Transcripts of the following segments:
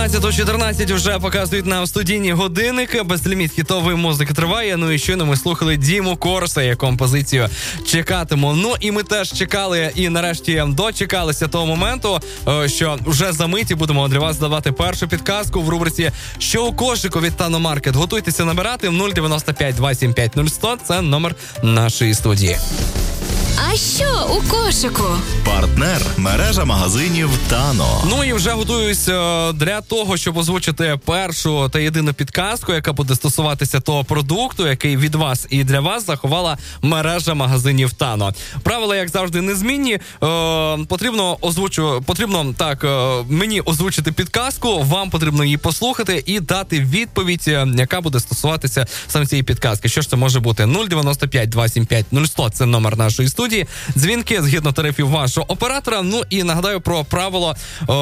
12:14 вже показують нам студійні годинники. Безліміт хітової музики триває. Ну і щойно ми слухали Діму Корса, як композицію «Чекатиму». Ну і ми теж чекали і нарешті дочекалися того моменту, що вже за миті будемо для вас давати першу підказку в рубриці «Що у кошику» від Tano Market. Готуйтеся набирати 095 275 0100. Це номер нашої студії. А що у кошику? Партнер – мережа магазинів Tano. Ну і вже готуюсь для того, щоб озвучити першу та єдину підказку, яка буде стосуватися того продукту, який від вас і для заховала мережа магазинів Tano. Правила, як завжди, незмінні. Потрібно мені озвучити підказку, вам потрібно її послухати і дати відповідь, яка буде стосуватися саме цієї підказки. Що ж це може бути? 095 275 0100 – це номер нашої студії. Дзвінки згідно тарифів вашого оператора. Ну і нагадаю про правило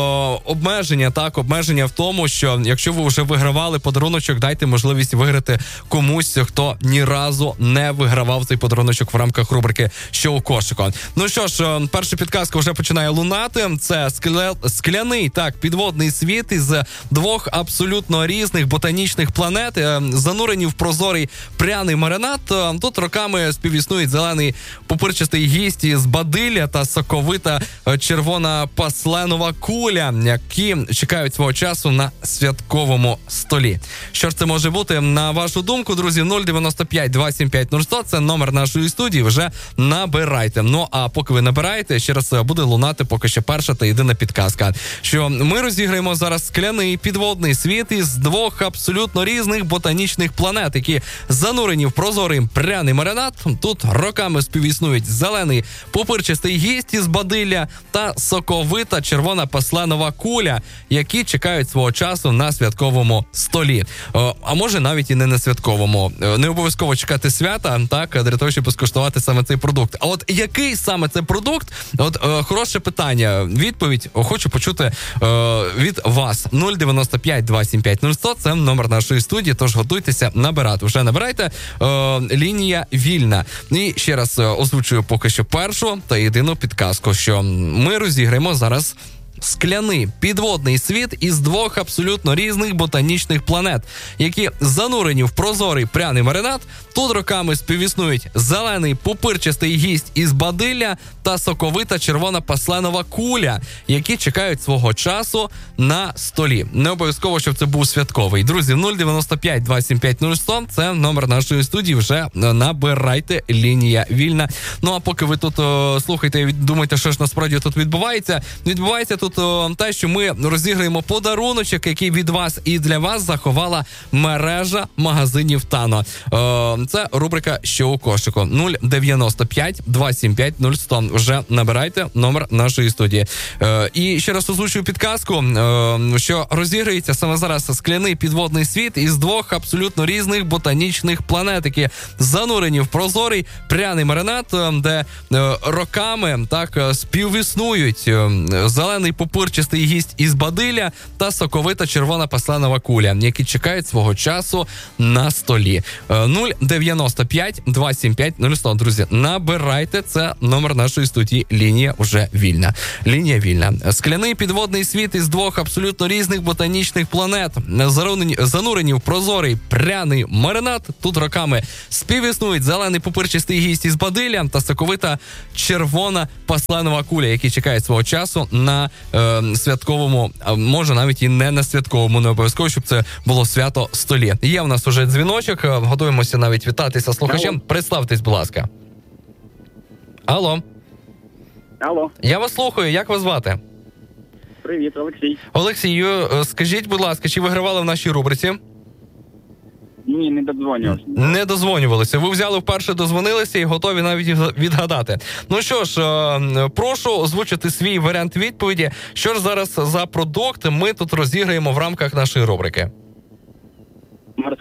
обмеження в тому, що якщо ви вже вигравали подаруночок, дайте можливість виграти комусь, хто ні разу не вигравав цей подаруночок в рамках рубрики «Що у кошику». Ну що ж, перша підказка вже починає лунати. Це скляний, підводний світ із двох абсолютно різних ботанічних планет, занурені в прозорий пряний маринад. Тут роками співіснують зелений пупирчастий гість із бадилля та соковита червона пасленова куля, які чекають свого часу на святковому столі. Що ж це може бути? На вашу думку, друзі, 095 275 0100 – це номер нашої студії, вже набирайте. Ну, а поки ви набираєте, ще раз буде лунати поки що перша та єдина підказка, що ми розіграємо зараз скляний підводний світ із двох абсолютно різних ботанічних планет, які занурені в прозорий пряний маринад. Тут роками співіснують зелений пупирчастий гість із бадилля та соковита червона пасленова куля, які чекають свого часу на святковому столі. А може навіть і не на святковому. Не обов'язково чекати свята, для того, щоб скуштувати саме цей продукт. А от який саме це продукт? Хороше питання. Відповідь хочу почути від вас. 095 275 0100 – це номер нашої студії, тож готуйтеся набирати. Вже набирайте. Лінія вільна. І ще раз озвучую поки що першу та єдину підказку, що ми розіграємо зараз скляний підводний світ із двох абсолютно різних ботанічних планет, які занурені в прозорий пряний маринад. Тут роками співіснують зелений пупирчастий гість із бадилля та соковита червона пасленова куля, які чекають свого часу на столі. Не обов'язково, щоб це був святковий. Друзі, 095 275 0100 – це номер нашої студії. Вже набирайте, лінія вільна. Ну а поки ви тут слухаєте і думаєте, що ж насправді тут відбувається. Відбувається тут те, що ми розіграємо подаруночок, який від вас і для вас заховала мережа магазинів Tano. Це рубрика «Що у кошику». 095 275 0100. Вже набирайте номер нашої студії. І ще раз озвучую підказку, що розіграється саме зараз скляний підводний світ із двох абсолютно різних ботанічних планет, які занурені в прозорий пряний маринад, де роками співіснують зелений пупирчастий гість із бадилля та соковита червона пасленова куля, які чекають свого часу на столі. 095 275 0100. Друзі, набирайте, це номер нашої студії. Лінія вже вільна. Лінія вільна. Скляний підводний світ із двох абсолютно різних ботанічних планет, занурені в прозорий пряний маринад. Тут роками співіснують зелений пупирчастий гість із бадилля та соковита червона пасленова куля, які чекають свого часу на святковому, а може навіть і не на святковому, не обов'язково, щоб це було свято столі. Є в нас уже дзвіночок, готуємося навіть вітатися слухачем. Представтесь, будь ласка. Алло. Алло. Я вас слухаю, як вас звати? Привіт, Олексій. Олексію, скажіть, будь ласка, чи вигравали в нашій рубриці? Ні, не додзвонювався. Не дозвонювалися. Ви взяли вперше, дозвонилися і готові навіть відгадати. Ну що ж, прошу озвучити свій варіант відповіді. Що ж зараз за продукт ми тут розіграємо в рамках нашої рубрики? Морська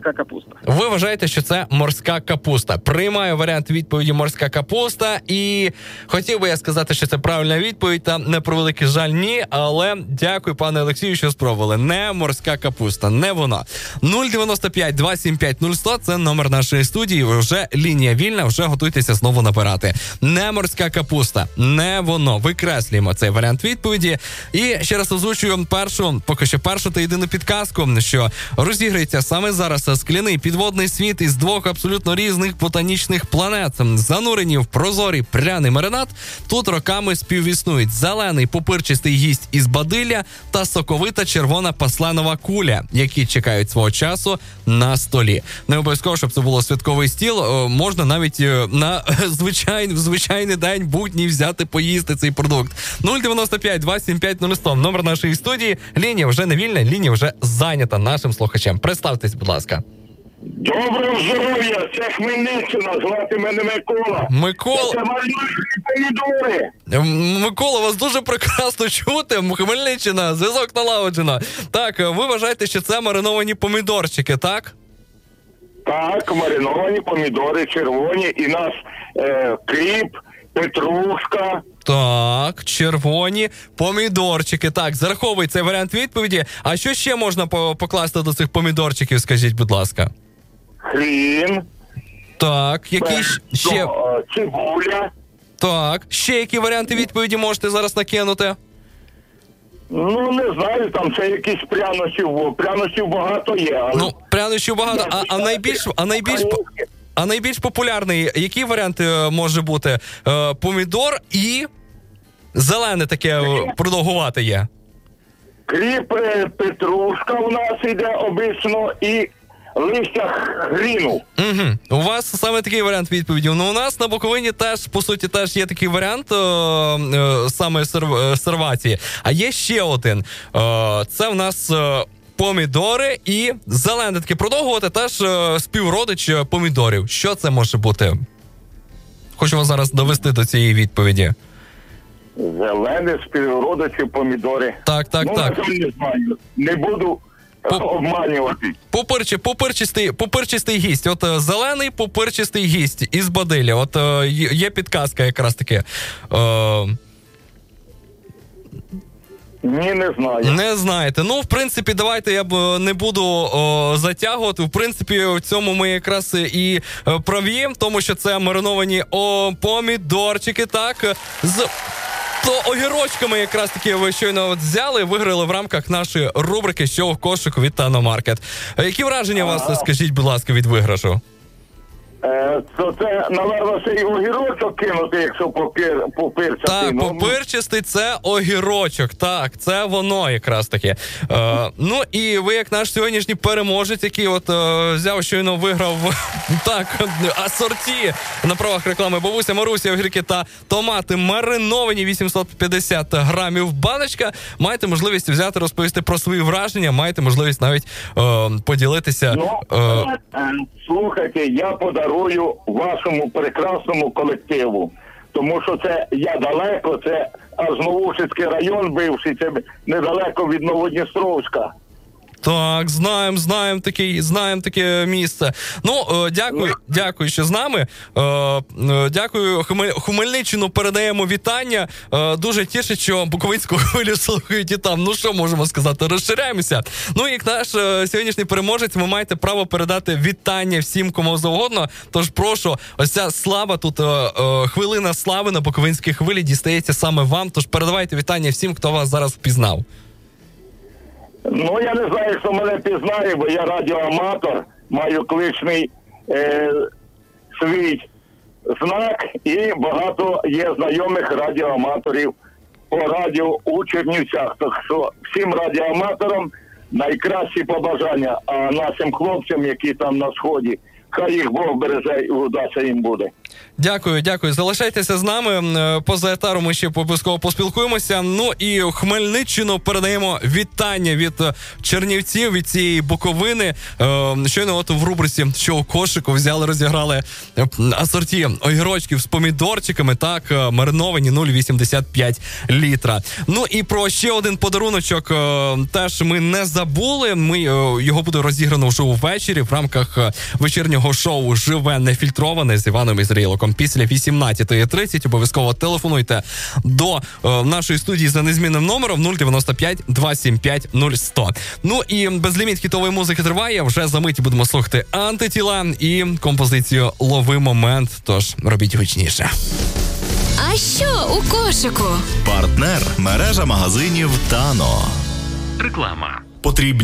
морська капуста. Ви вважаєте, що це морська капуста. Приймаю варіант відповіді морська капуста. І хотів би я сказати, що це правильна відповідь. Та на превеликий жаль, ні. Але дякую, пане Олексію, що спробували. Не морська капуста, не вона. 095-275-0100 – це номер нашої студії. Вже лінія вільна, вже готуйтеся знову набирати. Не морська капуста, не воно. Викреслюємо цей варіант відповіді. І ще раз озвучую поки що першу та єдину підказку, що розіграється саме зараз скляний підводний світ із двох абсолютно різних ботанічних планет. Занурені в прозорий пряний маринад, тут роками співіснують зелений пупирчастий гість із бадилля та соковита червона пасленова куля, які чекають свого часу на столі. Не обов'язково, щоб це було святковий стіл, можна навіть на звичайний день будній взяти поїсти цей продукт. 095-275-0100, номер нашої студії. Лінія вже не вільна, лінія вже зайнята нашим слухачем. Представтесь, будь ласка. Доброго здоров'я, це Хмельниччина, звати мене Микола. Микола, Це мариновані помідори. Микола, вас дуже прекрасно чути. Хмельниччина, зв'язок налагоджено. Так, ви вважаєте, що це мариновані помідорчики, так? Так, мариновані помідори червоні, і нас кріп, петрушка. Так, червоні помідорчики. Так, зараховуй цей варіант відповіді. А що ще можна покласти до цих помідорчиків, скажіть, будь ласка? Хрін. Так, які ще... Цибуля. Так, ще які варіанти відповіді можете зараз накинути? Ну, не знаю, там це якісь прянощів багато є. Але... Ну, прянощів багато, а найбільш популярний, який варіант може бути? Помідор і зелене таке продовгувате є. Кріп, петрушка у нас іде обично і листя хріну. Угу. У вас саме такий варіант відповіді. Ну, у нас на Буковині теж, по суті, теж є такий варіант саме сервації. А є ще один. Це в нас... помідори і зелене таке продовгувати, теж співродич помідорів. Що це може бути? Хочу вас зараз довести до цієї відповіді. Зелене співродичі помідори. Так. Не знаю. Не буду обманювати. Пупирчастий гість. От зелений пупирчастий гість із бадилля. От є підказка якраз таки. Ні, не знаю. Не знаєте. Ну, в принципі, давайте я б не буду затягувати. В принципі, в цьому ми якраз і праві, тому що це мариновані помідорчики, так, з... То огірочками якраз таки ви щойно взяли, виграли в рамках нашої рубрики «Що в кошику» від Тано Маркет. Які враження у вас, скажіть, будь ласка, від виграшу? То це, напевно, ще й огірочок кинути, якщо попирчатий. Так, попирчастий – це огірочок. Так, це воно якраз таки. Ну, і ви, як наш сьогоднішній переможець, який от взяв, щойно виграв так, асорті на правах реклами бабуся, Маруся, огірки та томати мариновані 850 грамів баночка. Маєте можливість взяти, розповісти про свої враження, маєте можливість навіть поділитися. Слухайте, я подарую вашому прекрасному колективу, тому що це я далеко, це Азновушицький район бивший, це недалеко від Новодністровська. Так, знаємо таке місце. Ну, дякую, що з нами. Дякую, Хмельниччину передаємо вітання. Дуже тішить, що Буковинську хвилю слухають і там. Ну, що можемо сказати, розширяємося. Ну, як наш сьогоднішній переможець, ви маєте право передати вітання всім, кому завгодно. Тож прошу, ось ця слава тут, хвилина слави на Буковинській хвилі дістається саме вам. Тож передавайте вітання всім, хто вас зараз впізнав. Ну, я не знаю, хто мене пізнає, бо я радіоаматор, маю кличний свій знак, і багато є знайомих радіоаматорів по радіо у Чернівцях. Так що всім радіоаматорам найкращі побажання, а нашим хлопцям, які там на сході, хай їх Бог береже і удача їм буде. Дякую. Залишайтеся з нами. Поза етером ми ще обов'язково поспілкуємося. Ну і Хмельниччину передаємо вітання від чернівців, від цієї Буковини. Щойно от в рубриці «Що у кошику» розіграли асорті огірочків з помідорчиками, так, мариновані 0,85 літра. Ну і про ще один подаруночок теж ми не забули. Його буде розіграно вже увечері в рамках вечірнього шоу «Живе нефільтроване» з Іваном Ізраїлоком. Після 18:30 обов'язково телефонуйте до нашої студії за незмінним номером 095 275 0100. Ну і безліміт хітової музики триває. Вже за мить будемо слухати «Антитіла» і композицію «Лови момент». Тож робіть гучніше. А що у кошику? Партнер мережа магазинів Тано. Реклама. Потрібні